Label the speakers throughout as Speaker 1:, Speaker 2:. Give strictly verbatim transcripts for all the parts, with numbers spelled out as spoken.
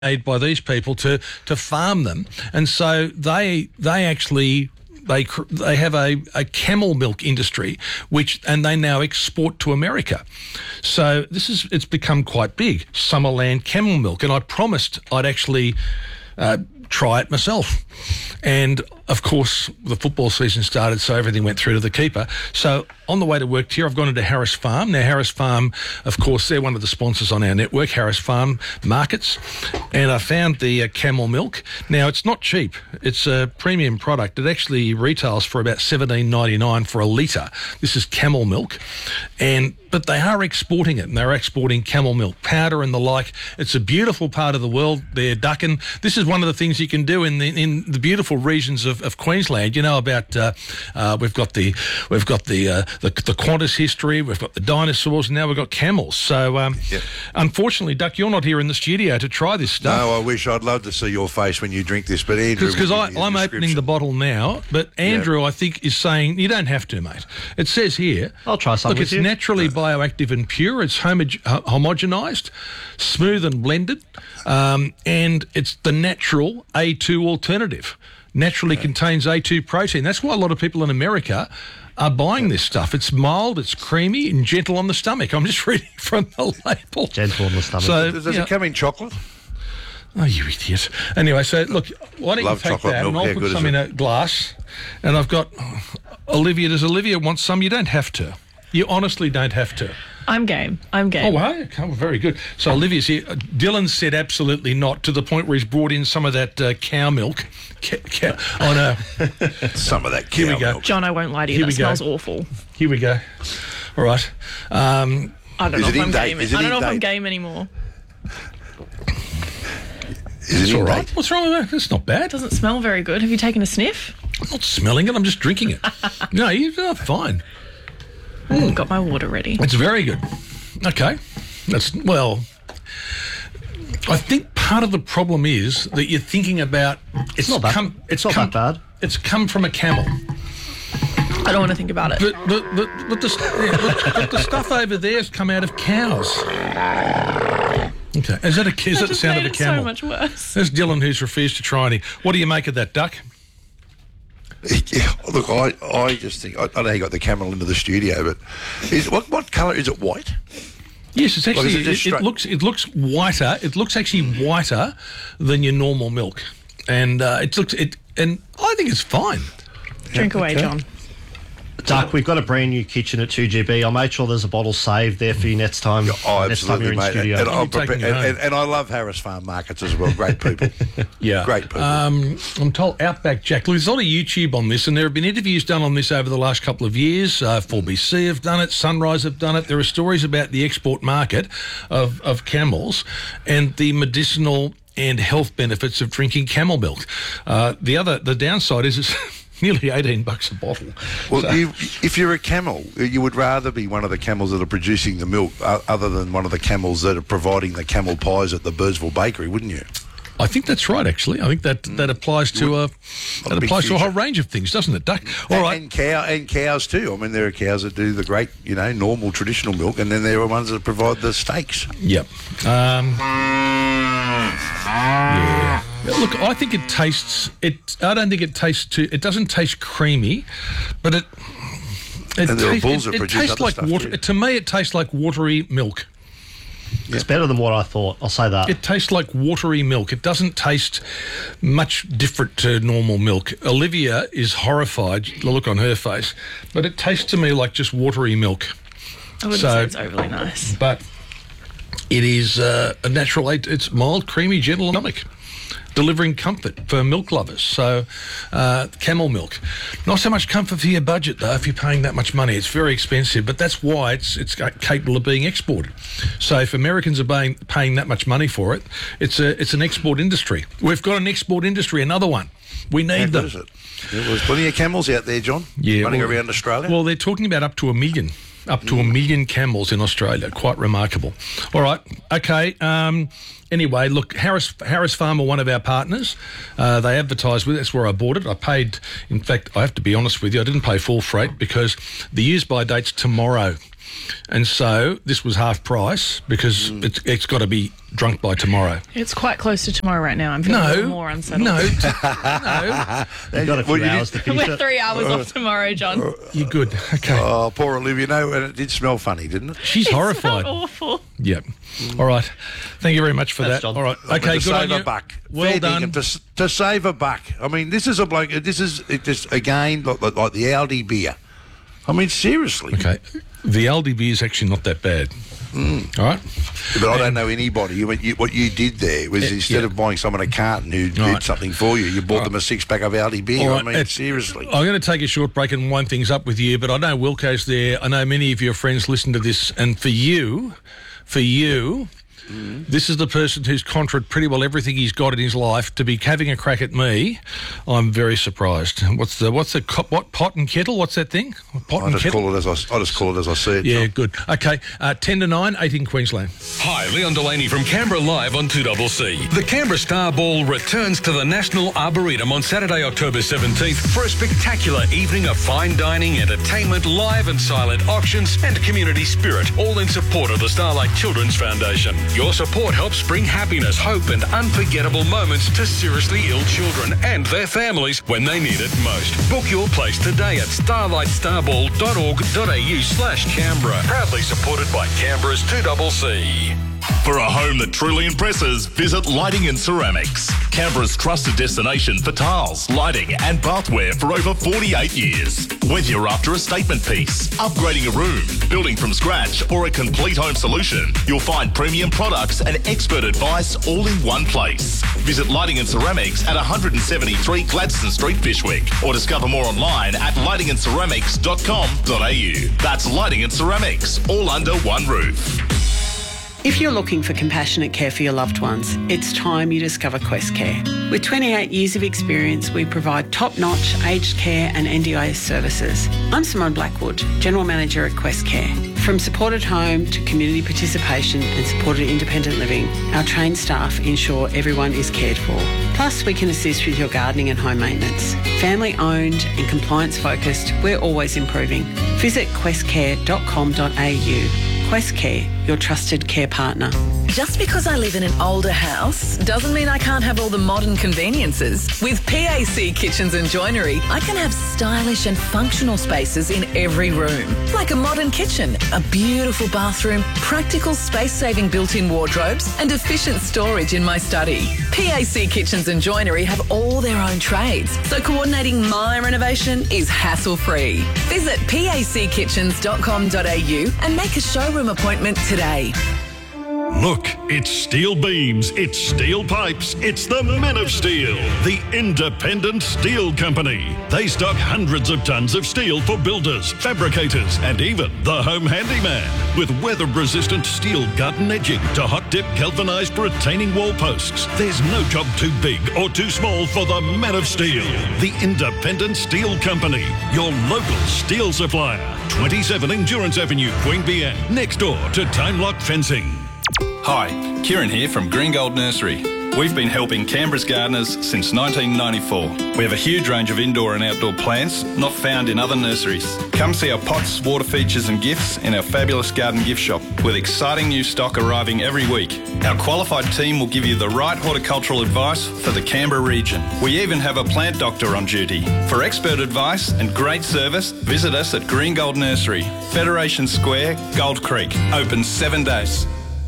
Speaker 1: made by these people to to farm them, and so they they actually. They they have a, a camel milk industry, which and they now export to America. So this is it's become quite big. Summerland camel milk, and I promised I'd actually uh, try it myself. And of course, the football season started, so everything went through to the keeper. So on the way to work here, I've gone into Harris Farm. Now, Harris Farm, of course, they're one of the sponsors on our network, Harris Farm Markets. And I found the uh, camel milk. Now, it's not cheap. It's a premium product. It actually retails for about seventeen ninety-nine for a litre. This is camel milk. And but they are exporting it, and they're exporting camel milk powder and the like. It's a beautiful part of the world there, Duckin. This is one of the things you can do in the in the beautiful regions of, of Queensland. You know about uh, uh, we've got the we've got the, uh, the the Qantas history, we've got the dinosaurs, and now we've got camels. So um, yep. Unfortunately, Duck, you're not here in the studio to try this stuff.
Speaker 2: No, I wish. I'd love to see your face when you drink this, but Andrew,
Speaker 1: because I'm opening the bottle now, but Andrew, yep. I think, is saying you don't have to, mate. It says here,
Speaker 3: I'll try some.
Speaker 1: Look,
Speaker 3: with
Speaker 1: it's
Speaker 3: you.
Speaker 1: naturally bioactive and pure. It's homo- homogenised, smooth and blended, um, and it's the natural A two alternative. Naturally yeah. contains A two protein. That's why a lot of people in America are buying this stuff. It's mild, it's creamy, and gentle on the stomach. I'm just reading from the label.
Speaker 3: Gentle on the stomach.
Speaker 2: So, does it know, come in chocolate?
Speaker 1: Oh, you idiot. Anyway, so look, why don't
Speaker 2: Love
Speaker 1: you take that
Speaker 2: milk.
Speaker 1: and I'll
Speaker 2: How
Speaker 1: put some in a glass. And I've got Olivia. Does Olivia want some? You don't have to. You honestly don't have to.
Speaker 4: I'm game. I'm game.
Speaker 1: Oh, wow. Oh, very good. So Olivia's here. Dylan said absolutely not, to the point where he's brought in some of that uh, cow milk. Ca- ca- oh, no.
Speaker 2: Some of that cow
Speaker 1: Here we go.
Speaker 2: milk.
Speaker 4: John, I won't lie to you.
Speaker 1: Here
Speaker 4: That
Speaker 1: we go.
Speaker 4: smells awful.
Speaker 1: Here we go. All right. Um,
Speaker 4: I don't
Speaker 2: Is
Speaker 4: know
Speaker 2: it
Speaker 4: if
Speaker 2: in
Speaker 4: I'm
Speaker 2: date?
Speaker 4: game.
Speaker 2: Is it
Speaker 4: I don't
Speaker 2: in
Speaker 4: know if I'm
Speaker 2: date?
Speaker 4: game anymore.
Speaker 2: Is
Speaker 1: it's
Speaker 2: it
Speaker 1: all
Speaker 2: in
Speaker 1: right.
Speaker 2: date?
Speaker 1: What's wrong with that? That's not bad.
Speaker 4: It doesn't smell very good. Have you taken a sniff?
Speaker 1: I'm not smelling it. I'm just drinking it. No, you're oh, fine.
Speaker 4: Mm. Got my water ready.
Speaker 1: It's very good. Okay. That's, well, I think part of the problem is that you're thinking about it's,
Speaker 3: It's not that-
Speaker 1: come
Speaker 3: it's not
Speaker 1: come,
Speaker 3: that bad.
Speaker 1: It's come from a camel.
Speaker 4: I don't want to think about it.
Speaker 1: But, but, but, but, the, yeah, but, but the stuff over there has come out of cows. Okay. Is that, a, is that the sound of a
Speaker 4: It
Speaker 1: camel?
Speaker 4: so much worse.
Speaker 1: There's Dylan, who's refused to try any. What do you make of that, Duck?
Speaker 2: Yeah, look, I, I just think I, I know you got the camel into the studio, but is what what colour is it? White?
Speaker 1: Yes, it's actually.
Speaker 2: Like, is it
Speaker 1: it,
Speaker 2: just
Speaker 1: it
Speaker 2: straight-
Speaker 1: looks. It looks whiter. It looks actually whiter than your normal milk, and uh, it looks. It and I think it's fine.
Speaker 4: Drink away,
Speaker 1: Okay.
Speaker 4: John.
Speaker 3: Duck, we've got a brand new kitchen at two G B. I'll make sure there's a bottle saved there for you next time.
Speaker 2: Oh,
Speaker 3: next time
Speaker 2: absolutely,
Speaker 3: you're in
Speaker 2: mate.
Speaker 3: studio.
Speaker 2: And, I'm
Speaker 1: You're taking
Speaker 2: prepared,
Speaker 1: it
Speaker 2: and,
Speaker 1: home.
Speaker 2: and, and I love Harris Farm Markets as well. Great people.
Speaker 1: Yeah,
Speaker 2: Great people.
Speaker 1: Um, I'm told Outback Jack. Look, there's a lot of YouTube on this, and there have been interviews done on this over the last couple of years. Uh, four B C have done it. Sunrise have done it. There are stories about the export market of of camels and the medicinal and health benefits of drinking camel milk. Uh, the other, the downside is it's nearly eighteen bucks a bottle.
Speaker 2: Well,
Speaker 1: So-
Speaker 2: you, if you're a camel, you would rather be one of the camels that are producing the milk uh, other than one of the camels that are providing the camel pies at the Birdsville Bakery, wouldn't you?
Speaker 1: I think that's right, actually. I think that that applies to a that
Speaker 2: big
Speaker 1: applies to a whole
Speaker 2: future.
Speaker 1: range of things, doesn't it, Duck? All
Speaker 2: and,
Speaker 1: right.
Speaker 2: and cow and cows too. I mean, there are cows that do the great, you know, normal traditional milk, and then there are ones that provide the steaks.
Speaker 1: Yep. Um, yeah. Look, I think it tastes. It. I don't think it tastes too. It doesn't taste creamy, but it. It,
Speaker 2: And there are
Speaker 1: tastes-
Speaker 2: bulls
Speaker 1: it,
Speaker 2: that
Speaker 1: it
Speaker 2: produce
Speaker 1: tastes
Speaker 2: other
Speaker 1: like
Speaker 2: stuff
Speaker 1: water.
Speaker 2: too.
Speaker 1: To me, it tastes like watery milk.
Speaker 3: It's better than what I thought. I'll say that.
Speaker 1: It tastes like watery milk. It doesn't taste much different to normal milk. Olivia is horrified, the look on her face, but it tastes to me like just watery milk.
Speaker 4: I wouldn't
Speaker 1: So-
Speaker 4: say it's overly nice.
Speaker 1: But it is uh, a natural, it's mild, creamy, gentle stomach, delivering comfort for milk lovers. So uh, camel milk. Not so much comfort for your budget, though, if you're paying that much money. It's very expensive, but that's why it's it's capable of being exported. So if Americans are paying, paying that much money for it, it's a it's an export industry. We've got an export industry, another one. We need
Speaker 2: How
Speaker 1: them.
Speaker 2: good is it? There was plenty of camels out there, John,
Speaker 1: Yeah,
Speaker 2: running
Speaker 1: well-
Speaker 2: around Australia.
Speaker 1: Well, they're talking about up to a million. Up to a million camels in Australia. Quite remarkable. All right. Okay. Um, anyway, look, Harris Harris Farm are one of our partners. Uh, they advertise with it. That's where I bought it. I paid, in fact, I have to be honest with you, I didn't pay full freight because the use-by date's tomorrow. And so this was half price because it's, it's got to be drunk by tomorrow.
Speaker 4: It's quite close to tomorrow right now. I'm feeling a
Speaker 1: No,
Speaker 4: little more unsettled.
Speaker 1: no, no.
Speaker 3: You've got a few
Speaker 2: Well, you
Speaker 3: hours
Speaker 2: did-
Speaker 3: to finish
Speaker 4: We're
Speaker 3: it.
Speaker 4: three hours off tomorrow, John.
Speaker 1: You're good. Okay.
Speaker 2: Oh, poor Olivia. No, and it did smell funny, didn't it?
Speaker 1: She's
Speaker 4: It's
Speaker 1: horrified.
Speaker 4: so awful.
Speaker 1: Yep. All right. Thank you very much for
Speaker 3: Thanks,
Speaker 1: that.
Speaker 3: John.
Speaker 1: All right.
Speaker 2: I mean,
Speaker 1: Okay.
Speaker 2: to
Speaker 1: Good on
Speaker 2: save
Speaker 1: you.
Speaker 2: a buck.
Speaker 1: Well
Speaker 2: Fair
Speaker 1: done.
Speaker 2: dinkum, To, s- to save a buck. I mean, this is a bloke. This is it just again like, like, like the Aldi beer. I mean, seriously.
Speaker 1: Okay. The Aldi beer is actually not that bad.
Speaker 2: Mm.
Speaker 1: All right.
Speaker 2: But I don't know anybody. You, you, what you did there was
Speaker 1: Yeah,
Speaker 2: instead
Speaker 1: yeah.
Speaker 2: of buying someone a carton who
Speaker 1: All
Speaker 2: did
Speaker 1: right.
Speaker 2: something for you, you bought them a six pack of Aldi beer.
Speaker 1: All
Speaker 2: I
Speaker 1: right,
Speaker 2: mean,
Speaker 1: it's-
Speaker 2: seriously.
Speaker 1: I'm going to take a short break and wind things up with you, but I know Wilco's there. I know many of your friends listen to this, and for you, for you, this is the person who's contraed pretty well everything he's got in his life to be having a crack at me. I'm very surprised. What's the what's the co- what pot and kettle? What's that thing? Pot
Speaker 2: I
Speaker 1: and
Speaker 2: just
Speaker 1: kettle.
Speaker 2: call it as I, I just call it as I see it.
Speaker 1: Yeah,
Speaker 2: John.
Speaker 1: good. Okay, uh, ten to nine, eight in Queensland.
Speaker 5: Hi, Leon Delaney from Canberra Live on two C C. The Canberra Star Ball returns to the National Arboretum on Saturday, October seventeenth for a spectacular evening of fine dining, entertainment, live and silent auctions and community spirit, all in support of the Starlight Children's Foundation. Your support helps bring happiness, hope and unforgettable moments to seriously ill children and their families when they need it most. Book your place today at starlight starball dot org dot a u slash Canberra. Proudly supported by Canberra's two C C.
Speaker 6: For a home that truly impresses, visit Lighting and Ceramics, Canberra's trusted destination for tiles, lighting and bathware for over forty-eight years. Whether you're after a statement piece, upgrading a room, building from scratch or a complete home solution, you'll find premium products and expert advice all in one place. Visit Lighting and Ceramics at one seventy-three Gladstone Street, Fishwick, or discover more online at lighting and ceramics dot com dot a u. That's Lighting and Ceramics, all under one roof.
Speaker 7: If you're looking for compassionate care for your loved ones, it's time you discover Quest Care. With twenty-eight years of experience, we provide top-notch aged care and N D I S services. I'm Simone Blackwood, General Manager at Quest Care. From supported home to community participation and supported independent living, our trained staff ensure everyone is cared for. Plus, we can assist with your gardening and home maintenance. Family owned and compliance focused, we're always improving. Visit quest care dot com dot a u. Quest Care, your trusted care partner.
Speaker 8: Just because I live in an older house doesn't mean I can't have all the modern conveniences. With P A C Kitchens and Joinery, I can have stylish and functional spaces in every room. Like a modern kitchen, a beautiful bathroom, practical space-saving built-in wardrobes and efficient storage in my study. P A C Kitchens and Joinery have all their own trades, so coordinating my renovation is hassle-free. Visit p a c kitchens dot com dot a u and make a showroom appointment today.
Speaker 6: Look, it's steel beams, it's steel pipes, it's the Men of Steel, the independent steel company. They stock hundreds of tons of steel for builders, fabricators, and even the home handyman. With weather-resistant steel garden edging to hot-dip galvanized retaining wall posts, there's no job too big or too small for the Men of Steel, the independent steel company, your local steel supplier. twenty-seven Endurance Avenue, Queanbeyan, next door to Time Lock Fencing.
Speaker 9: Hi, Kieran here from Green Gold Nursery. We've been helping Canberra's gardeners since nineteen ninety-four. We have a huge range of indoor and outdoor plants not found in other nurseries. Come see our pots, water features and gifts in our fabulous garden gift shop with exciting new stock arriving every week. Our qualified team will give you the right horticultural advice for the Canberra region. We even have a plant doctor on duty. For expert advice and great service, visit us at Green Gold Nursery, Federation Square, Gold Creek. Open seven days.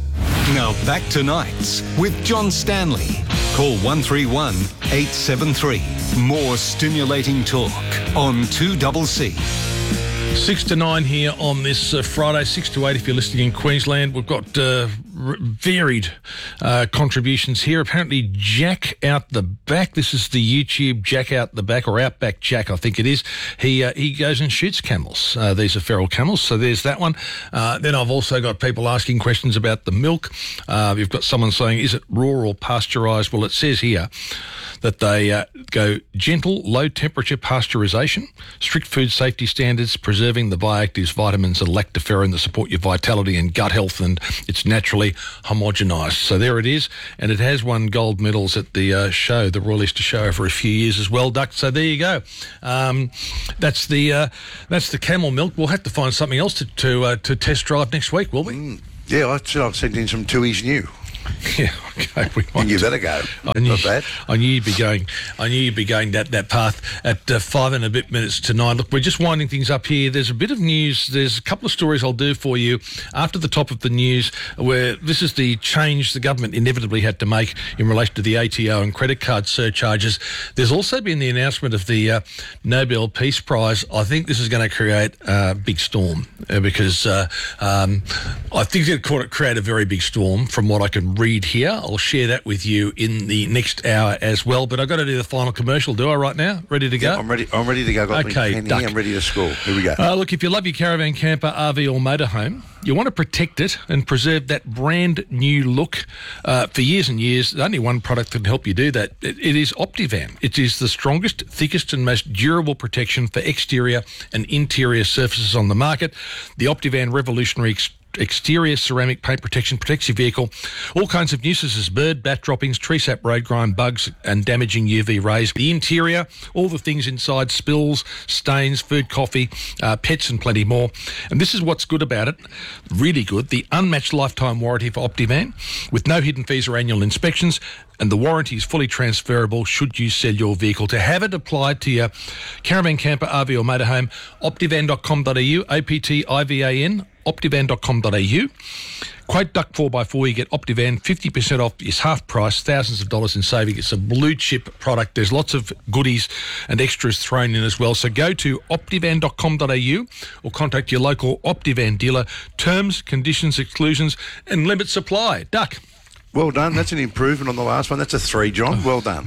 Speaker 10: Now back to Nights with John Stanley. Call one three one, eight seven three. More stimulating talk on two C C.
Speaker 1: Six to nine here on this uh, Friday, six to eight if you're listening in Queensland. We've got uh, r- varied uh, contributions here. Apparently, Jack Out the Back. This is the YouTube Jack Out the Back, or Outback Jack, I think it is. He uh, he goes and shoots camels. Uh, these are feral camels, so there's that one. Uh, then I've also got people asking questions about the milk. Uh, you've got someone saying, is it raw or pasteurised? Well, it says here that they uh, go gentle, low-temperature pasteurisation, strict food safety standards, preserving the bioactives, vitamins and lactoferrin that support your vitality and gut health, and it's naturally very homogenised. So there it is, and it has won gold medals at the uh, show, the Royal Easter Show, for a few years as well, Duck. So there you go. Um, that's the uh, that's the camel milk. We'll have to find something else to to, uh, to test drive next week, will we?
Speaker 2: Mm, yeah, I said I've sent in some Tui's new.
Speaker 1: Yeah, okay. We might.
Speaker 2: And you better go.
Speaker 1: I knew,
Speaker 2: Not bad.
Speaker 1: I knew you'd be going. I knew you'd be going that, that path at uh, five and a bit minutes to nine. Look, we're just winding things up here. There's a bit of news. There's a couple of stories I'll do for you after the top of the news, where this is the change the government inevitably had to make in relation to the A T O and credit card surcharges. There's also been the announcement of the uh, Nobel Peace Prize. I think this is going to create a big storm uh, because uh, um, I think it's going to create a very big storm from what I can read here. I'll share that with you in the next hour as well. But I've got to do the final commercial, do I, right now? Ready to go?
Speaker 2: Yeah, I'm ready. I'm ready to go. Got
Speaker 1: okay,
Speaker 2: me pen here. I'm ready to score. Here we go.
Speaker 1: Uh, look, if you love your caravan, camper, R V or motorhome, you want to protect it and preserve that brand new look uh, for years and years. There's only one product that can help you do that. It, it is Optivan. It is the strongest, thickest and most durable protection for exterior and interior surfaces on the market. The Optivan revolutionary ex- exterior ceramic paint protection protects your vehicle all kinds of nuisances, bird, bat droppings, tree sap, road grime, bugs and damaging U V rays. The interior, all the things inside, spills, stains, food, coffee, uh, pets and plenty more. And this is what's good about it, really good, the unmatched lifetime warranty for Optivan with no hidden fees or annual inspections, and the warranty is fully transferable should you sell your vehicle. To have it applied to your caravan, camper, R V or motorhome, optivan dot com dot a u, O P T I V A N, optivan dot com dot a u. Quote Duck four by four, you get Optivan fifty percent off. It's half price, thousands of dollars in saving. It's a blue chip product. There's lots of goodies and extras thrown in as well. So go to optivan dot com dot a u or contact your local Optivan dealer. Terms, conditions, exclusions and limit supply. Duck.
Speaker 2: Well done. That's an improvement on the last one. That's a three, John. Well done.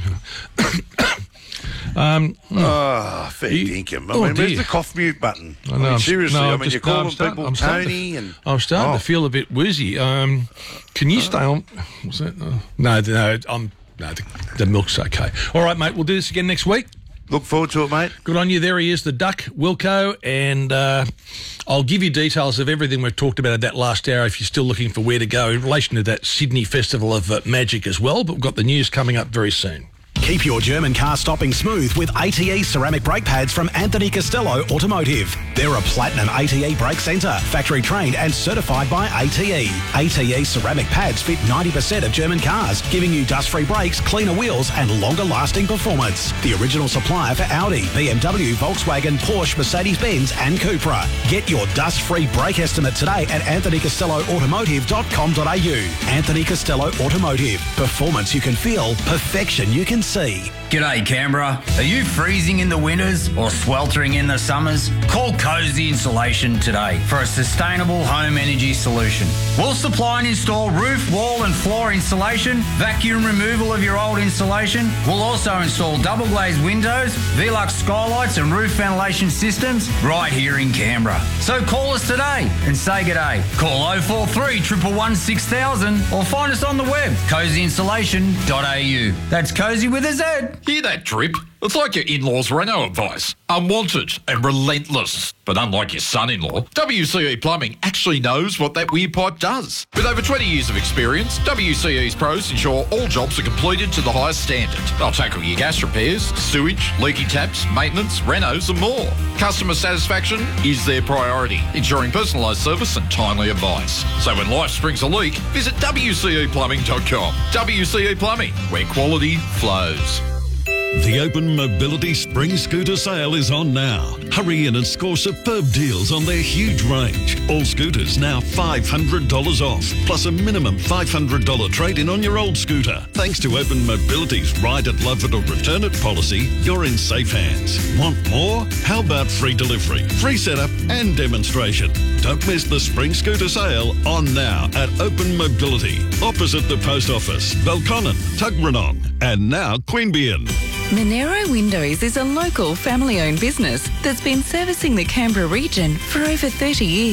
Speaker 1: Um,
Speaker 2: oh, fair dinkum. I
Speaker 1: oh
Speaker 2: mean, where's
Speaker 1: dear.
Speaker 2: the cough mute button?
Speaker 1: I
Speaker 2: I,
Speaker 1: know,
Speaker 2: mean,
Speaker 1: I'm-
Speaker 2: seriously,
Speaker 1: no,
Speaker 2: I
Speaker 1: I'm
Speaker 2: mean,
Speaker 1: just-
Speaker 2: you're
Speaker 1: no,
Speaker 2: calling
Speaker 1: I'm starting-
Speaker 2: people
Speaker 1: I'm starting
Speaker 2: Tony
Speaker 1: to-
Speaker 2: and...
Speaker 1: I'm starting
Speaker 2: Oh.
Speaker 1: to feel a bit woozy. Um, can you stay on? Was that, uh, no, no, I'm, no, the, the milk's okay. All right, mate, we'll do this again next week.
Speaker 2: Look forward to it, mate.
Speaker 1: Good on you. There he is, the Duck, Wilco, and uh, I'll give you details of everything we've talked about in that last hour if you're still looking for where to go in relation to that Sydney Festival of uh, Magic as well, but we've got the news coming up very soon.
Speaker 11: Keep your German car stopping smooth with A T E ceramic brake pads from Anthony Costello Automotive. They're a platinum A T E brake centre, factory trained and certified by A T E. A T E ceramic pads fit ninety percent of German cars, giving you dust-free brakes, cleaner wheels and longer-lasting performance. The original supplier for Audi, B M W, Volkswagen, Porsche, Mercedes-Benz and Cupra. Get your dust-free brake estimate today at anthony costello automotive dot com dot a u. Anthony Costello Automotive. Performance you can feel, perfection you can see.
Speaker 12: G'day Canberra. Are you freezing in the winters or sweltering in the summers? Call Cozy Insulation today for a sustainable home energy solution. We'll supply and install roof, wall and floor insulation, vacuum removal of your old insulation. We'll also install double glazed windows, Velux skylights and roof ventilation systems right here in Canberra. So call us today and say g'day. Call oh four three, one one one, six thousand or find us on the web, cozy insulation dot a u. That's Cozy with a Z.
Speaker 13: Hear that drip? It's like your in-laws' Renault advice. Unwanted and relentless. But unlike your son-in-law, W C E Plumbing actually knows what that weird pipe does. With over twenty years of experience, W C E's pros ensure all jobs are completed to the highest standard. They'll tackle your gas repairs, sewage, leaky taps, maintenance, renos and more. Customer satisfaction is their priority, ensuring personalised service and timely advice. So when life springs a leak, visit w c e plumbing dot com. W C E Plumbing, where quality flows.
Speaker 6: The Open Mobility Spring Scooter Sale is on now. Hurry in and score superb deals on their huge range. All scooters now five hundred dollars off, plus a minimum five hundred dollars trade-in on your old scooter. Thanks to Open Mobility's Ride It, Love It or Return It policy, you're in safe hands. Want more? How about free delivery, free setup and demonstration? Don't miss the Spring Scooter Sale on now at Open Mobility, opposite the Post Office, Belconnen, Tuggeranong and now Queanbeyan.
Speaker 8: Monero Windows is a local family-owned business that's been servicing the Canberra region for over thirty years.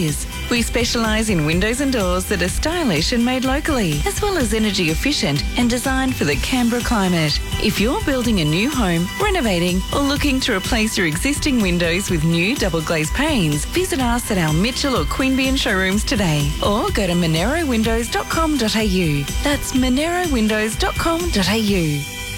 Speaker 8: We specialise in windows and doors that are stylish and made locally, as well as energy efficient and designed for the Canberra climate. If you're building a new home, renovating, or looking to replace your existing windows with new double glazed panes, visit us at our Mitchell or Queanbeyan showrooms today, or go to monero windows dot com dot a u. That's monero windows dot com dot a u.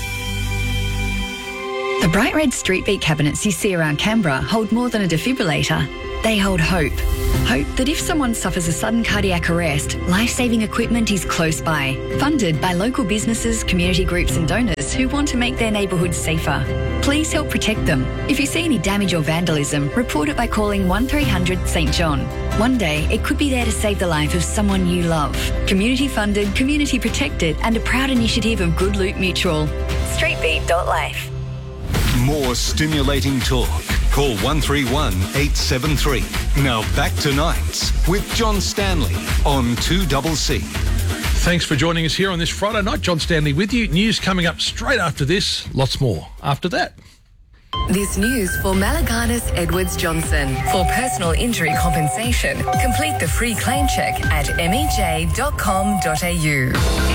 Speaker 14: The bright red street beat cabinets you see around Canberra hold more than a defibrillator. They hold hope. Hope that if someone suffers a sudden cardiac arrest, life-saving equipment is close by. Funded by local businesses, community groups and donors who want to make their neighbourhoods safer. Please help protect them. If you see any damage or vandalism, report it by calling one three hundred St John. One day, it could be there to save the life of someone you love. Community funded, community protected and a proud initiative of Good Loot Mutual. streetbeat dot life.
Speaker 10: More stimulating talk. Call one three one eight seven three. Now back to Nights with John Stanley on two C C.
Speaker 1: Thanks for joining us here on this Friday night. John Stanley with you. News coming up straight after this. Lots more after that.
Speaker 15: This news for Malaganas Edwards Johnson. For personal injury compensation, complete the free claim check at m e j dot com dot a u.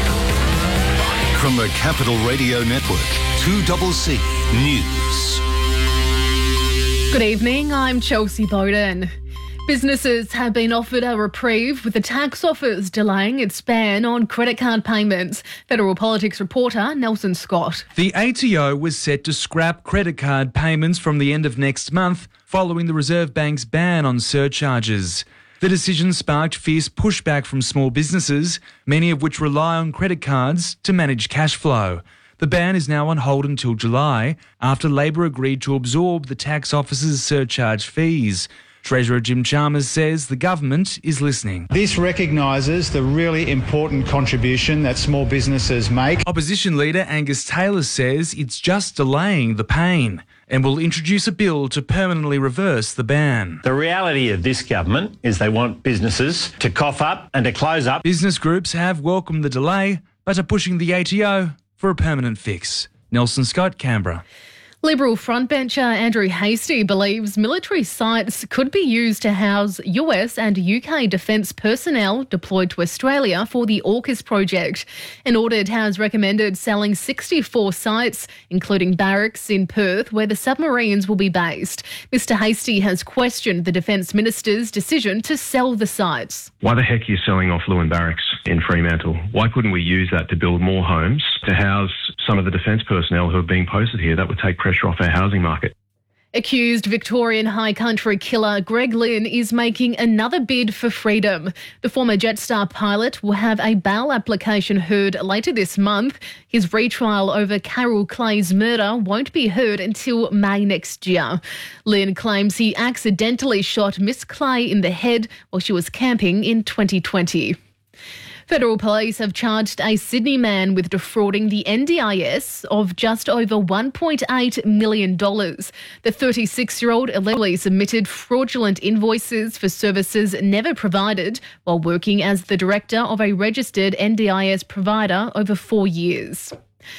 Speaker 10: From the Capital Radio Network, two C C News.
Speaker 16: Good evening, I'm Chelsea Bowden. Businesses have been offered a reprieve with the tax office delaying its ban on credit card payments. Federal Politics reporter Nelson Scott.
Speaker 17: The A T O was set to scrap credit card payments from the end of next month following the Reserve Bank's ban on surcharges. The decision sparked fierce pushback from small businesses, many of which rely on credit cards to manage cash flow. The ban is now on hold until July, after Labor agreed to absorb the tax office's surcharge fees. Treasurer Jim Chalmers says the government is listening.
Speaker 18: This recognises the really important contribution that small businesses make.
Speaker 17: Opposition leader Angus Taylor says it's just delaying the pain and will introduce a bill to permanently reverse the ban.
Speaker 19: The reality of this government is they want businesses to cough up and to close up.
Speaker 17: Business groups have welcomed the delay, but are pushing the A T O for a permanent fix. Nelson Scott, Canberra.
Speaker 16: Liberal frontbencher Andrew Hastie believes military sites could be used to house U S and U K defence personnel deployed to Australia for the AUKUS project. An audit has recommended selling sixty-four sites, including barracks in Perth, where the submarines will be based. Mister Hastie has questioned the Defence Minister's decision to sell the sites.
Speaker 20: Why the heck are you selling off Lewin Barracks in Fremantle? Why couldn't we use that to build more homes to house some of the defence personnel who are being posted here? That would take pressure off our housing market.
Speaker 16: Accused Victorian High Country killer Greg Lynn is making another bid for freedom. The former Jetstar pilot will have a bail application heard later this month. His retrial over Carol Clay's murder won't be heard until May next year. Lynn claims he accidentally shot Miss Clay in the head while she was camping in twenty twenty. Federal police have charged a Sydney man with defrauding the N D I S of just over one point eight million dollars. The thirty-six-year-old allegedly submitted fraudulent invoices for services never provided while working as the director of a registered N D I S provider over four years.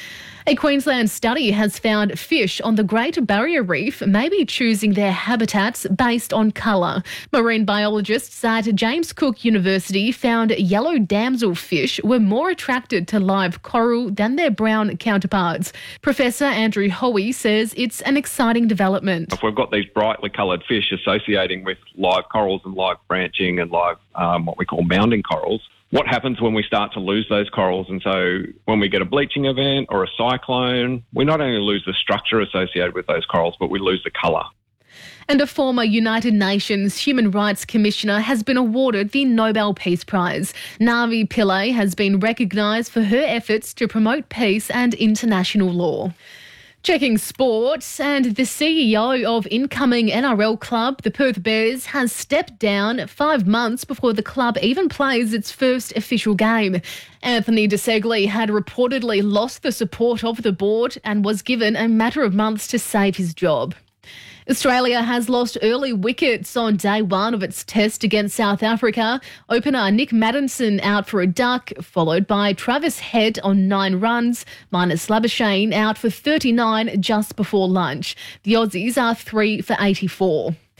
Speaker 16: A Queensland study has found fish on the Great Barrier Reef may be choosing their habitats based on colour. Marine biologists at James Cook University found yellow damselfish were more attracted to live coral than their brown counterparts. Professor Andrew Hoey says it's an exciting development.
Speaker 21: If we've got these brightly coloured fish associating with live corals and live branching and live um, what we call mounding corals, what happens when we start to lose those corals? And so when we get a bleaching event or a cyclone, we not only lose the structure associated with those corals, but we lose the colour.
Speaker 16: And a former United Nations Human Rights Commissioner has been awarded the Nobel Peace Prize. Navi Pillay has been recognised for her efforts to promote peace and international law. Checking sports, and the C E O of incoming N R L club, the Perth Bears, has stepped down five months before the club even plays its first official game. Anthony De Segli had reportedly lost the support of the board and was given a matter of months to save his job. Australia has lost early wickets on day one of its test against South Africa. Opener Nick Maddinson out for a duck, followed by Travis Head on nine runs. Marnus Labuschagne out for thirty-nine just before lunch. The Aussies are three for eighty-four.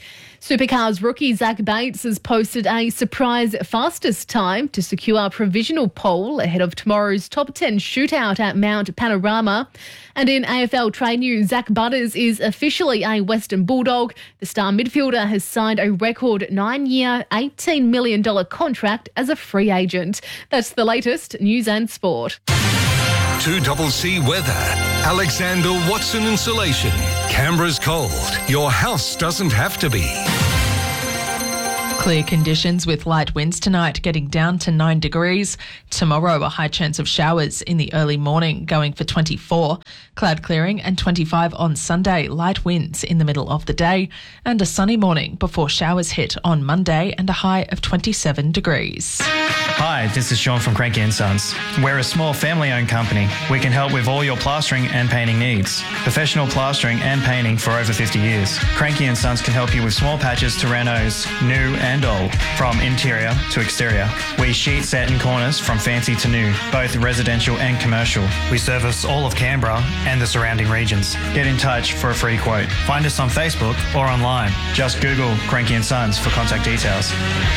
Speaker 16: Supercars rookie Zach Bates has posted a surprise fastest time to secure provisional pole ahead of tomorrow's top ten shootout at Mount Panorama. And in A F L trade news, Zach Butters is officially a Western Bulldog. The star midfielder has signed a record nine-year, eighteen million dollars contract as a free agent. That's the latest news and sport.
Speaker 10: two C weather. Alexander Watson Insulation. Canberra's cold. Your house doesn't have to be.
Speaker 4: Clear conditions with light winds tonight, getting down to nine degrees. Tomorrow, a high chance of showers in the early morning, going for twenty-four. Cloud clearing and twenty-five on Sunday, light winds in the middle of the day. And a sunny morning before showers hit on Monday and a high of twenty-seven degrees.
Speaker 22: Hi, this is Sean from Cranky and Sons. We're a small family-owned company. We can help with all your plastering and painting needs. Professional plastering and painting for over fifty years. Cranky and Sons can help you with small patches to renos, new and old, from interior to exterior. We sheet, set and corners from fancy to new, both residential and commercial. We service all of Canberra and the surrounding regions. Get in touch for a free quote. Find us on Facebook or online. Just Google Cranky and Sons for contact details.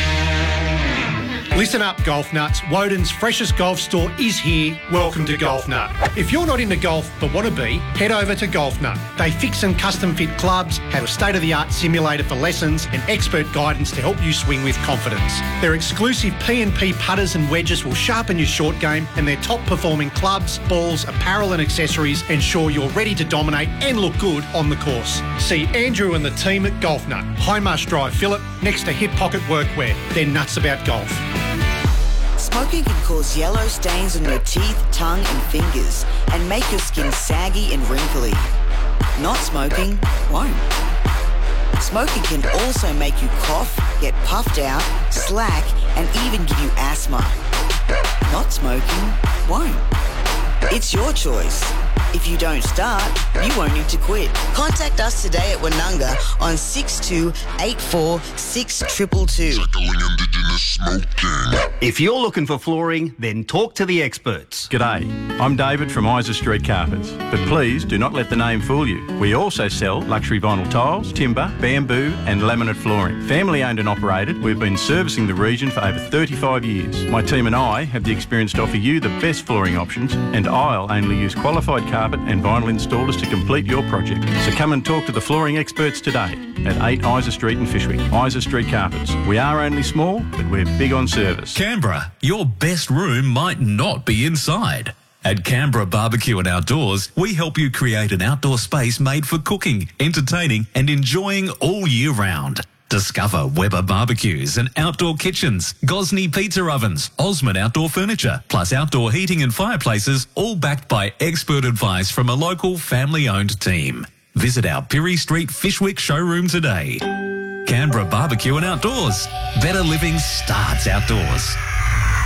Speaker 23: Listen up, golf nuts. Woden's freshest golf store is here. Welcome to Golf Nut. If you're not into golf but want to be, head over to Golf Nut. They fix and custom fit clubs, have a state-of-the-art simulator for lessons and expert guidance to help you swing with confidence. Their exclusive P and P putters and wedges will sharpen your short game, and their top-performing clubs, balls, apparel and accessories ensure you're ready to dominate and look good on the course. See Andrew and the team at Golf Nut, High Marsh Drive, Phillip, next to Hip Pocket Workwear. They're nuts about golf.
Speaker 24: Smoking can cause yellow stains on your teeth, tongue and fingers and make your skin saggy and wrinkly. Not smoking won't. Smoking can also make you cough, get puffed out, slack and even give you asthma. Not smoking won't. It's your choice. If you don't start, you won't need to quit. Contact us today at Wanunga on six two eight four six two two two.
Speaker 25: If you're looking for flooring, then talk to the experts.
Speaker 26: G'day, I'm David from Isa Street Carpets, but please do not let the name fool you. We also sell luxury vinyl tiles, timber, bamboo and laminate flooring. Family owned and operated, we've been servicing the region for over thirty-five years. My team and I have the experience to offer you the best flooring options, and I'll only use qualified carpet and vinyl installers to complete your project. So come and talk to the flooring experts today at eight Isa Street in Fishwick. Isa Street Carpets. We are only small, but we're big on service.
Speaker 27: Canberra, your best room might not be inside. At Canberra Barbecue and Outdoors, we help you create an outdoor space made for cooking, entertaining and enjoying all year round. Discover Weber barbecues and outdoor kitchens, Gosney pizza ovens, Osmond outdoor furniture, plus outdoor heating and fireplaces, all backed by expert advice from a local family-owned team. Visit our Pirie Street Fishwick showroom today. Canberra Barbecue and Outdoors. Better living starts outdoors.